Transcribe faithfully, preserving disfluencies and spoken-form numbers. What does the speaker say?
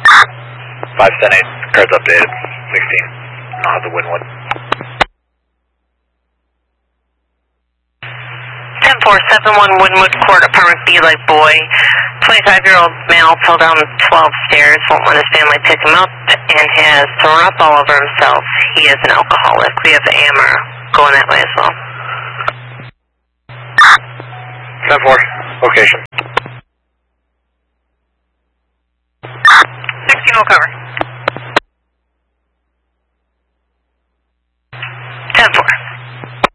five ten eight, cards updated, sixteen, uh, the Wynwood. ten four seven one Wynwood Court, apartment B like boy. twenty-five-year-old male fell down twelve stairs, won't let his family pick him up, and has thrown up all over himself. He is an alcoholic. We have A M R going that way as well. ten four, location. sixteen will cover.